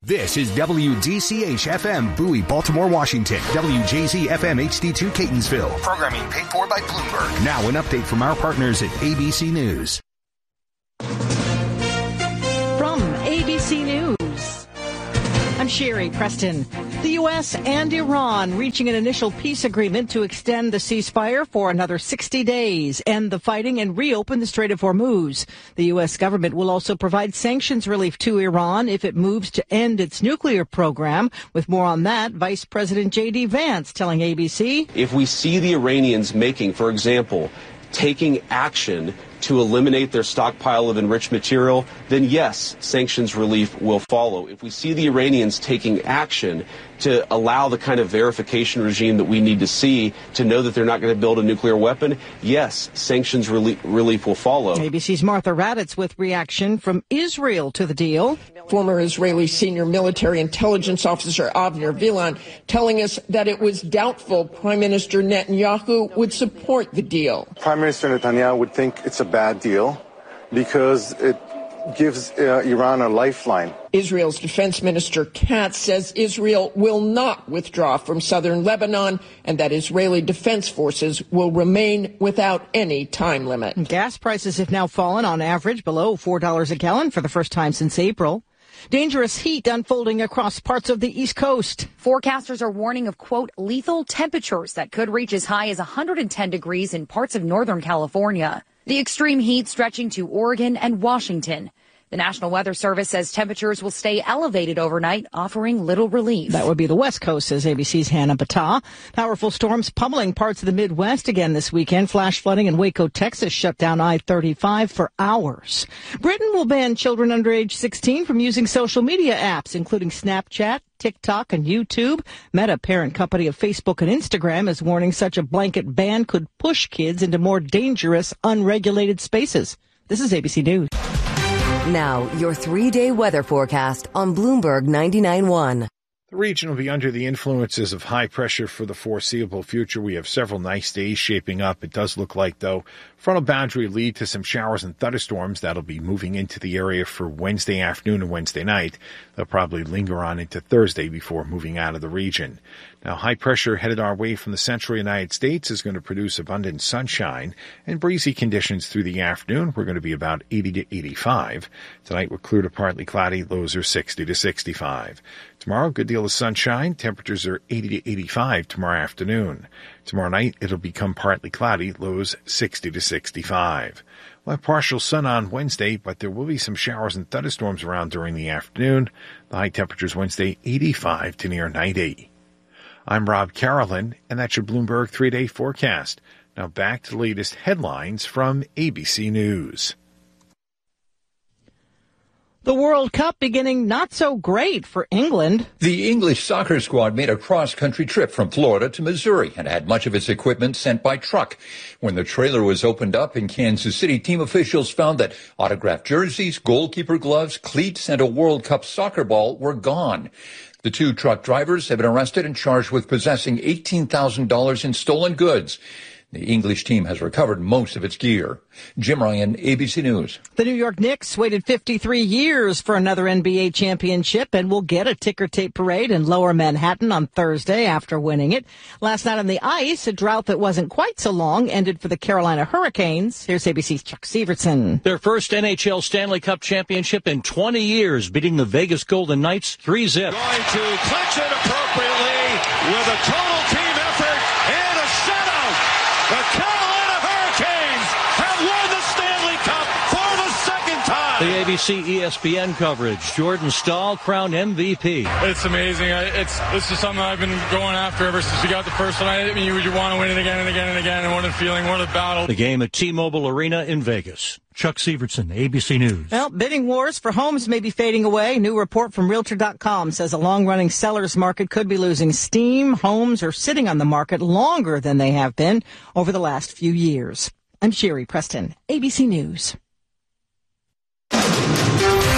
This is WDCH-FM, Bowie, Baltimore, Washington. WJZ-FM HD2, Catonsville. Programming paid for by Bloomberg. Now an update from our partners at ABC News. From ABC News, I'm Sherry Preston. The U.S. and Iran reaching an initial peace agreement to extend the ceasefire for another 60 days, end the fighting, and reopen the Strait of Hormuz. The U.S. government will also provide sanctions relief to Iran if it moves to end its nuclear program. With more on that, Vice President J.D. Vance telling ABC. If we see the Iranians making, for example, taking action to eliminate their stockpile of enriched material, then yes, sanctions relief will follow. If we see the Iranians taking action to allow the kind of verification regime that we need to see to know that they're not going to build a nuclear weapon, yes, sanctions relief will follow. ABC's Martha Raddatz with reaction from Israel to the deal. Former Israeli senior military intelligence officer Avner Vilan telling us that it was doubtful Prime Minister Netanyahu would support the deal. Prime Minister Netanyahu would think it's a bad deal because it gives Iran a lifeline. Israel's defense minister Katz says Israel will not withdraw from southern Lebanon and that Israeli defense forces will remain without any time limit. Gas prices have now fallen on average below $4 a gallon for the first time since April. Dangerous heat unfolding across parts of the East Coast. Forecasters are warning of, quote, lethal temperatures that could reach as high as 110 degrees in parts of Northern California. The extreme heat stretching to Oregon and Washington. The National Weather Service says temperatures will stay elevated overnight, offering little relief. That would be the West Coast, says ABC's Hannah Battah. Powerful storms pummeling parts of the Midwest again this weekend. Flash flooding in Waco, Texas shut down I-35 for hours. Britain will ban children under age 16 from using social media apps, including Snapchat, TikTok, and YouTube. Meta, parent company of Facebook and Instagram, is warning such a blanket ban could push kids into more dangerous, unregulated spaces. This is ABC News. Now, your 3-day weather forecast on Bloomberg 99.1. The region will be under the influences of high pressure for the foreseeable future. We have several nice days shaping up. It does look like, though, frontal boundary will lead to some showers and thunderstorms that'll be moving into the area for Wednesday afternoon and Wednesday night. They'll probably linger on into Thursday before moving out of the region. Now, high pressure headed our way from the central United States is going to produce abundant sunshine and breezy conditions through the afternoon. We're going to be about 80 to 85. Tonight, we're clear to partly cloudy. Lows are 60 to 65. Tomorrow, good deal of sunshine. Temperatures are 80 to 85 tomorrow afternoon. Tomorrow night, it'll become partly cloudy. Lows 60 to 65. We'll have partial sun on Wednesday, but there will be some showers and thunderstorms around during the afternoon. The high temperatures Wednesday, 85 to near 90. I'm Rob Carolyn, and that's your Bloomberg 3-day forecast. Now back to the latest headlines from ABC News. The World Cup beginning not so great for England. The English soccer squad made a cross-country trip from Florida to Missouri and had much of its equipment sent by truck. When the trailer was opened up in Kansas City, team officials found that autographed jerseys, goalkeeper gloves, cleats, and a World Cup soccer ball were gone. The 2 truck drivers have been arrested and charged with possessing $18,000 in stolen goods. The English team has recovered most of its gear. Jim Ryan, ABC News. The New York Knicks waited 53 years for another NBA championship and will get a ticker tape parade in Lower Manhattan on Thursday after winning it. Last night on the ice, a drought that wasn't quite so long ended for the Carolina Hurricanes. Here's ABC's Chuck Severson. Their first NHL Stanley Cup championship in 20 years, beating the Vegas Golden Knights 3-0. Going to clinch it appropriately with a total team effort and a shutout. The Carolina Hurricanes have won the Stanley Cup for the second time. The ABC ESPN coverage. Jordan Staal crowned MVP. It's amazing. This is something I've been going after ever since we got the first one. I mean, you want to win it again and again and again. And what a feeling, what a battle. The game at T-Mobile Arena in Vegas. Chuck Severson, ABC News. Well, bidding wars for homes may be fading away. New report from Realtor.com says a long-running seller's market could be losing steam. Homes are sitting on the market longer than they have been over the last few years. I'm Sherry Preston, ABC News.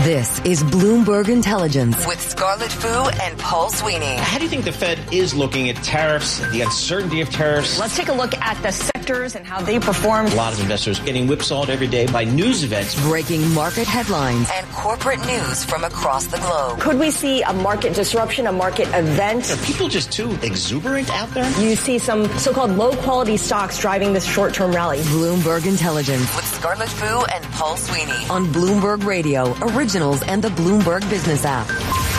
This is Bloomberg Intelligence with Scarlett Fu and Paul Sweeney. How do you think the Fed is looking at tariffs, the uncertainty of tariffs? Let's take a look at the sectors and how they performed. A lot of investors getting whipsawed every day by news events. Breaking market headlines and corporate news from across the globe. Could we see a market disruption, a market event? Are people just too exuberant out there? You see some so-called low-quality stocks driving this short-term rally. Bloomberg Intelligence with Scarlett Fu and Paul Sweeney on Bloomberg Radio, Originals, and the Bloomberg Business app.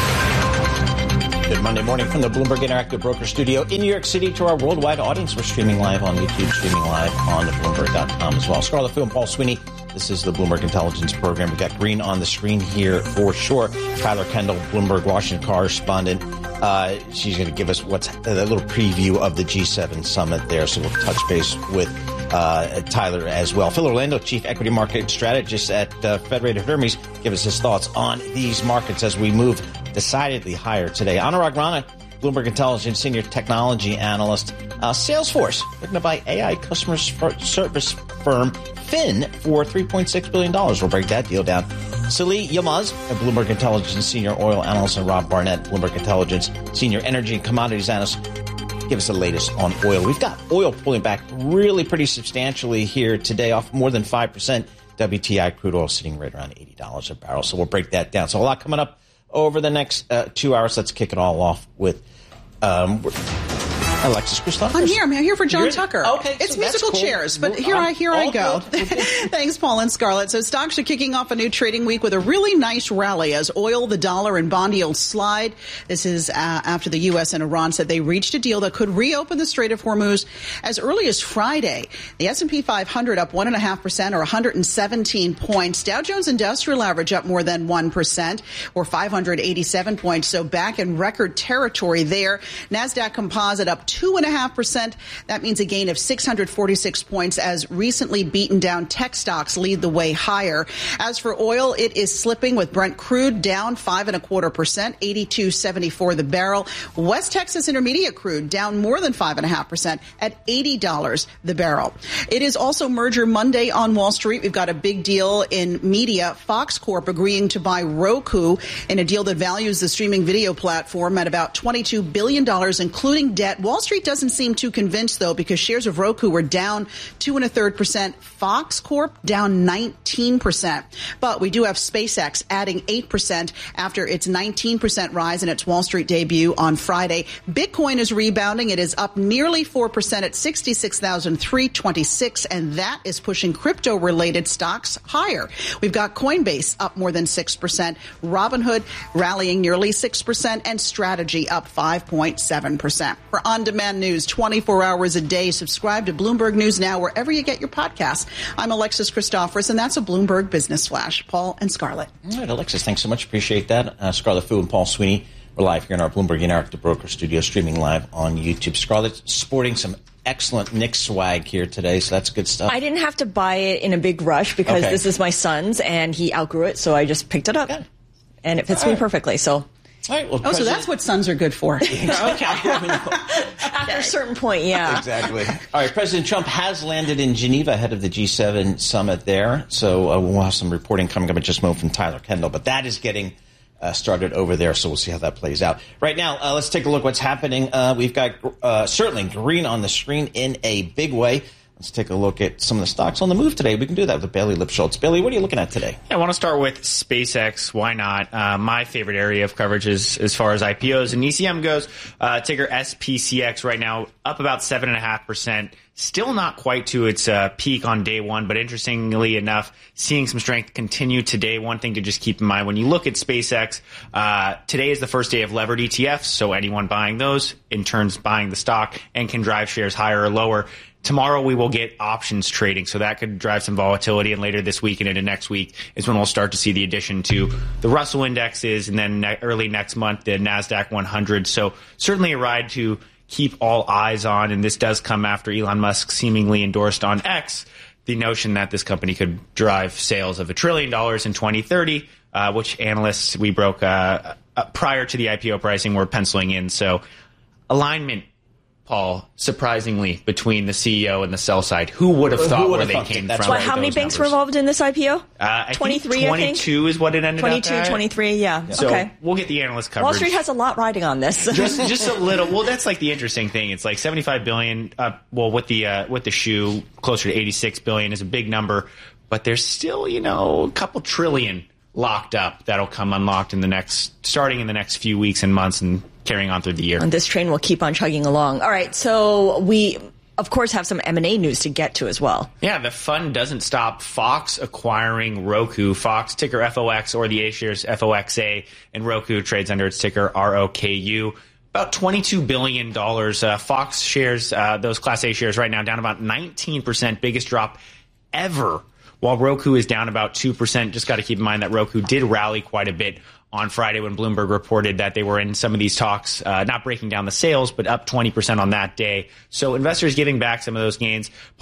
Good Monday morning from the Bloomberg Interactive Broker Studio in New York City to our worldwide audience. We're streaming live on YouTube, streaming live on Bloomberg.com as well. Scarlett Fu and Paul Sweeney. This is the Bloomberg Intelligence Program. We've got green on the screen here for sure. Tyler Kendall, Bloomberg Washington correspondent. She's going to give us what's a little preview of the G7 summit there. So we'll touch base with Tyler as well. Phil Orlando, Chief Equity Market Strategist at Federated Hermes, give us his thoughts on these markets as we move decidedly higher today. Anurag Rana, Bloomberg Intelligence Senior Technology Analyst. Salesforce looking to buy AI customer service firm Fin for $3.6 billion. We'll break that deal down. Salih Yilmaz, a Bloomberg Intelligence Senior Oil Analyst, and Rob Barnett, Bloomberg Intelligence Senior Energy and Commodities Analyst, give us the latest on oil. We've got oil pulling back really pretty substantially here today, off more than 5%. WTI crude oil sitting right around $80 a barrel. So we'll break that down. So a lot coming up over the next 2 hours. Let's kick it all off with Alexis Christoph. I'm here for John Tucker. Okay, it's so musical cool. chairs, but here I go. Thanks, Paul and Scarlett. So stocks are kicking off a new trading week with a really nice rally as oil, the dollar, and bond yields slide. This is after the U.S. and Iran said they reached a deal that could reopen the Strait of Hormuz as early as Friday. The S&P 500 up 1.5% or 117 points. Dow Jones Industrial Average up more than 1% or 587 points. So back in record territory there. NASDAQ Composite up 2.5%. That means a gain of 646 points as recently beaten down tech stocks lead the way higher. As for oil, it is slipping with Brent crude down 5.25%, 82.74 the barrel. West Texas Intermediate crude down more than 5.5% at $80 the barrel. It is also Merger Monday on Wall Street. We've got a big deal in media. Fox Corp agreeing to buy Roku in a deal that values the streaming video platform at about $22 billion, including debt. Wall Street doesn't seem too convinced, though, because shares of Roku were down 2.33%. Fox Corp down 19%. But we do have SpaceX adding 8% after its 19% rise in its Wall Street debut on Friday. Bitcoin is rebounding. It is up nearly 4% at 66,326, and that is pushing crypto-related stocks higher. We've got Coinbase up more than 6%, Robinhood rallying nearly 6%, and Strategy up 5.7%. For on-demand news 24 hours a day, subscribe to Bloomberg News Now wherever you get your podcasts. I'm Alexis Christophorus, and that's a Bloomberg Business Flash. Paul and Scarlett. All right, Alexis, thanks so much. Appreciate that. Scarlett Fu and Paul Sweeney. We're live here in our Bloomberg Interactive Broker Studio, streaming live on YouTube. Scarlett's sporting some excellent Knicks swag here today, so that's good stuff. I didn't have to buy it in a big rush because this is my son's, and he outgrew it, so I just picked it up. Yeah. And it fits me perfectly, so... All right, well, so that's what sons are good for. Okay. After a certain point, yeah. Exactly. All right, President Trump has landed in Geneva ahead of the G7 summit there. So we'll have some reporting coming up in just a moment from Tyler Kendall. But that is getting started over there, so we'll see how that plays out. Right now, let's take a look at what's happening. We've got certainly green on the screen in a big way. Let's take a look at some of the stocks on the move today. We can do that with Bailey Lipschultz. Bailey, what are you looking at today? I want to start with SpaceX. Why not? My favorite area of coverage is as far as IPOs and ECM goes. Ticker SPCX right now up about 7.5%. Still not quite to its peak on day one, but interestingly enough, seeing some strength continue today. One thing to just keep in mind when you look at SpaceX, today is the first day of levered ETFs, so anyone buying those in turn buying the stock and can drive shares higher or lower. Tomorrow we will get options trading, so that could drive some volatility, and later this week and into next week is when we'll start to see the addition to the Russell indexes, and then early next month the NASDAQ 100. So certainly a ride to keep all eyes on, and this does come after Elon Musk seemingly endorsed on X the notion that this company could drive sales of $1 trillion in 2030, which analysts we broke prior to the IPO pricing were penciling in. So alignment Paul, surprisingly, between the CEO and the sell side. Who would have thought where they came from? Well, how many banks were involved in this IPO? 23, 22 is what it ended 22, up at. 23, yeah. So okay. We'll get the analyst coverage. Wall Street has a lot riding on this. just a little. Well, that's like the interesting thing. It's like $75 billion. With the shoe, closer to $86 billion is a big number, but there's still, a couple trillion locked up that'll come unlocked starting in the next few weeks and months and carrying on through the year. And this train will keep on chugging along. All right, so we, of course, have some M&A news to get to as well. Yeah, the fun doesn't stop. Fox acquiring Roku. Fox, ticker FOX, or the A shares FOXA, and Roku trades under its ticker ROKU. About $22 billion. Fox shares, those Class A shares right now, down about 19%, biggest drop ever. While Roku is down about 2%, just got to keep in mind that Roku did rally quite a bit on Friday when Bloomberg reported that they were in some of these talks, not breaking down the sales, but up 20% on that day. So investors giving back some of those gains.